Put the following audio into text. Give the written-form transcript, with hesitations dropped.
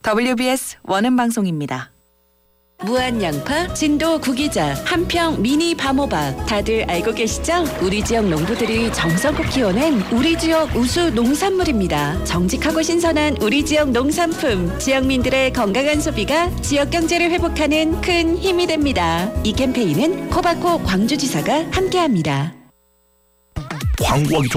WBS 원음방송입니다. 무한 양파, 진도 구기자, 한평 미니 밤호박 다들 알고 계시죠? 우리 지역 농부들이 정성껏 키워낸 우리 지역 우수 농산물입니다. 정직하고 신선한 우리 지역 농산품, 지역민들의 건강한 소비가 지역 경제를 회복하는 큰 힘이 됩니다. 이 캠페인은 코바코 광주지사가 함께합니다. 광고하기